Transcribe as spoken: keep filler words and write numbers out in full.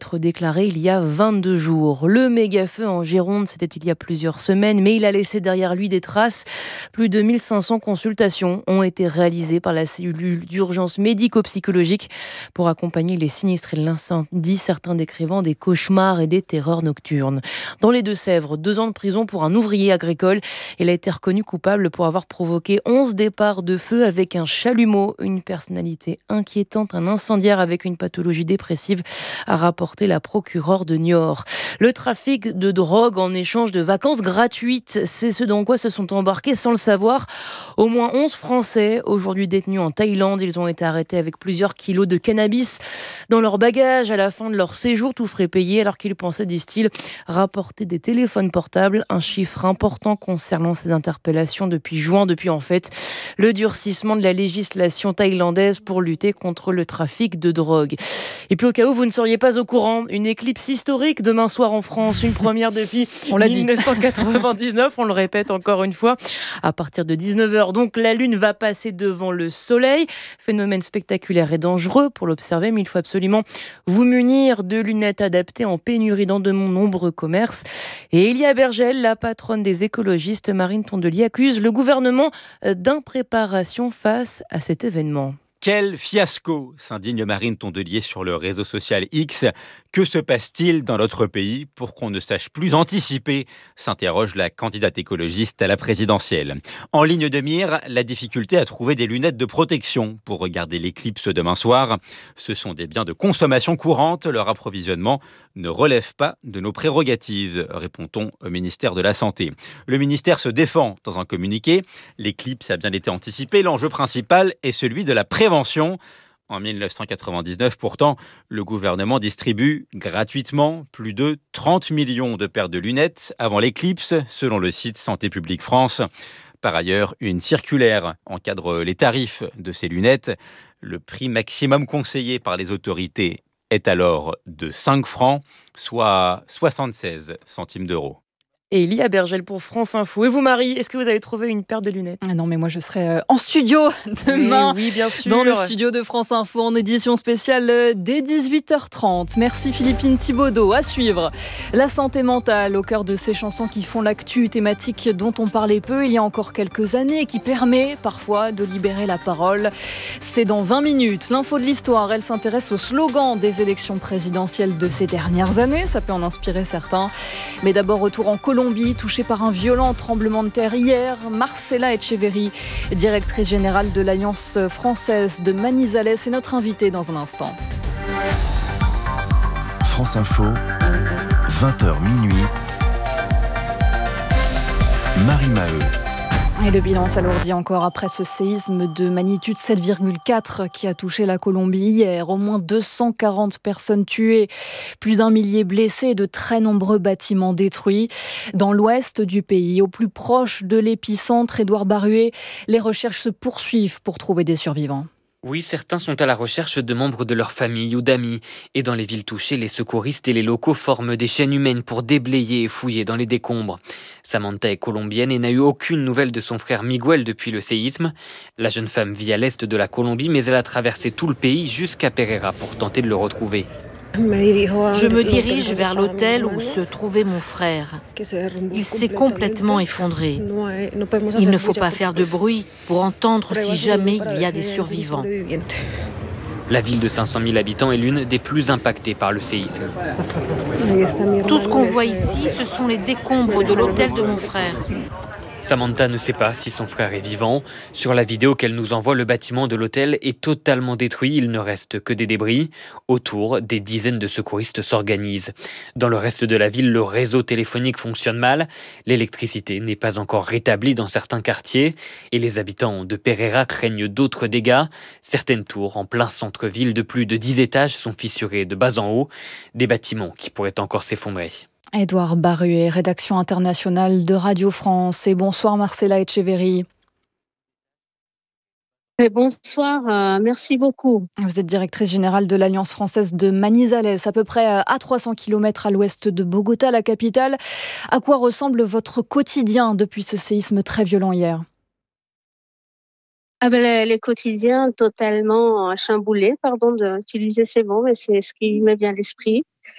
être déclaré il y a vingt-deux jours. Le méga-feu en Gironde, c'était il y a plusieurs semaines, mais il a laissé derrière lui des traces. Plus de mille cinq cents consultations ont été réalisées par la cellule d'urgence médico-psychologique pour accompagner les sinistrés de l'incendie, certains décrivant des cauchemars et des terreurs nocturnes. Dans les Deux-Sèvres, deux ans de prison pour un ouvrier agricole. Il a été reconnu coupable pour avoir provoqué onze départs de feu avec un chalumeau, une personnalité inquiétante, un incendiaire avec une pathologie dépressive, a rapporté la procureure de Niort. Le trafic de drogue en échange de vacances gratuites, c'est ce dans quoi se sont embarqués sans le savoir au moins onze Français, aujourd'hui détenus en Thaïlande. Ils ont été arrêtés avec plusieurs kilos de cannabis dans leur bagage à la fin de leur séjour, tout frais payé, alors qu'ils pensaient, disent-ils, rapporter des téléphones portables, un chiffre important concernant ces interpellations depuis juin, depuis en fait le durcissement de la législation thaïlandaise pour lutter contre le trafic de drogue. Et puis au cas où vous ne seriez pas au courant, une éclipse historique demain soir en France, une première depuis on l'a dit. dix-neuf cent quatre-vingt-dix-neuf, on le répète encore une fois, à partir de dix-neuf heures. Donc la Lune va passer devant le Soleil, phénomène spectaculaire et dangereux pour l'observer, mais il faut absolument vous munir de lunettes adaptées en pénurie dans de nombreux commerces. Et Elia Bergel, la patronne des écologistes, Marine Tondelier, accuse le gouvernement d'impréparation face à cet événement. Quel fiasco, s'indigne Marine Tondelier sur le réseau social X. Que se passe-t-il dans notre pays pour qu'on ne sache plus anticiper, s'interroge la candidate écologiste à la présidentielle. En ligne de mire, la difficulté à trouver des lunettes de protection pour regarder l'éclipse demain soir. Ce sont des biens de consommation courante, leur approvisionnement ne relève pas de nos prérogatives, répond-on au ministère de la Santé. Le ministère se défend dans un communiqué. L'éclipse a bien été anticipée, l'enjeu principal est celui de la prévention. En dix-neuf cent quatre-vingt-dix-neuf, pourtant, le gouvernement distribue gratuitement plus de trente millions de paires de lunettes avant l'éclipse, selon le site Santé publique France. Par ailleurs, une circulaire encadre les tarifs de ces lunettes. Le prix maximum conseillé par les autorités est alors de cinq francs, soit soixante-seize centimes d'euros. Et Elia Bergel pour France Info. Et vous, Marie, est-ce que vous avez trouvé une paire de lunettes ? Ah non, mais moi, je serai euh, en studio demain. Mais oui, bien sûr. Dans le studio de France Info en édition spéciale euh, dès dix-huit heures trente. Merci Philippine Thibaudot. À suivre, la santé mentale au cœur de ces chansons qui font l'actu, thématique dont on parlait peu il y a encore quelques années et qui permet parfois de libérer la parole. C'est dans vingt minutes. L'info de l'histoire, elle s'intéresse au slogan des élections présidentielles de ces dernières années. Ça peut en inspirer certains. Mais d'abord, retour en Colombie. Colombie, touchée par un violent tremblement de terre hier. Marcela Echeverry, directrice générale de l'Alliance française de Manizales, est notre invitée dans un instant. France Info, vingt heures minuit. Marie Maheu. Et le bilan s'alourdit encore après ce séisme de magnitude sept virgule quatre qui a touché la Colombie hier. Au moins deux cent quarante personnes tuées, plus d'un millier blessés et de très nombreux bâtiments détruits. Dans l'ouest du pays, au plus proche de l'épicentre, Édouard Baruet, les recherches se poursuivent pour trouver des survivants. Oui, certains sont à la recherche de membres de leur famille ou d'amis. Et dans les villes touchées, les secouristes et les locaux forment des chaînes humaines pour déblayer et fouiller dans les décombres. Samantha est colombienne et n'a eu aucune nouvelle de son frère Miguel depuis le séisme. La jeune femme vit à l'est de la Colombie, mais elle a traversé tout le pays jusqu'à Pereira pour tenter de le retrouver. Je me dirige vers l'hôtel où se trouvait mon frère. Il s'est complètement effondré. Il ne faut pas faire de bruit pour entendre si jamais il y a des survivants. La ville de cinq cent mille habitants est l'une des plus impactées par le séisme. Tout ce qu'on voit ici, ce sont les décombres de l'hôtel de mon frère. Samantha ne sait pas si son frère est vivant. Sur la vidéo qu'elle nous envoie, le bâtiment de l'hôtel est totalement détruit. Il ne reste que des débris. Autour, des dizaines de secouristes s'organisent. Dans le reste de la ville, le réseau téléphonique fonctionne mal. L'électricité n'est pas encore rétablie dans certains quartiers. Et les habitants de Pereira craignent d'autres dégâts. Certaines tours en plein centre-ville de plus de dix étages sont fissurées de bas en haut. Des bâtiments qui pourraient encore s'effondrer. Édouard Baruet, rédaction internationale de Radio France. Et bonsoir Marcela Echeverry. Et bonsoir, euh, merci beaucoup. Vous êtes directrice générale de l'Alliance française de Manizales, à peu près à trois cents kilomètres à l'ouest de Bogota, la capitale. À quoi ressemble votre quotidien depuis ce séisme très violent hier ? Ah ben, le, le quotidien totalement chamboulé, pardon d'utiliser ces mots, mais c'est ce qui me vient à l'esprit.